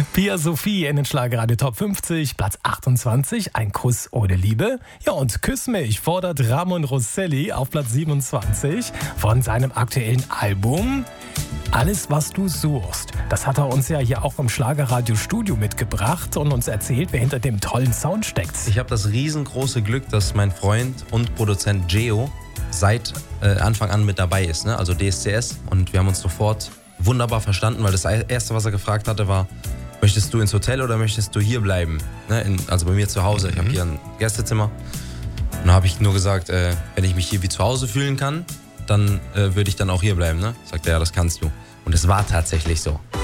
Pia Sophie in den Schlagerradio Top 50, Platz 28, Ein Kuss ohne Liebe. Ja, und Küss mich fordert Ramon Rosselli auf Platz 27 von seinem aktuellen Album Alles, was du suchst. Das hat er uns ja hier auch im Schlagerradio-Studio mitgebracht und uns erzählt, wer hinter dem tollen Sound steckt. Ich habe das riesengroße Glück, dass mein Freund und Produzent Geo seit Anfang an mit dabei ist, ne? Also DSCS. Und wir haben uns sofort wunderbar verstanden, weil das Erste, was er gefragt hatte, war: Möchtest du ins Hotel oder möchtest du hier bleiben? Ne? Also bei mir zu Hause. Ich habe hier ein Gästezimmer. Und da habe ich nur gesagt, wenn ich mich hier wie zu Hause fühlen kann, dann würde ich dann auch hier bleiben. Ne? Sagt er, ja, das kannst du. Und es war tatsächlich so.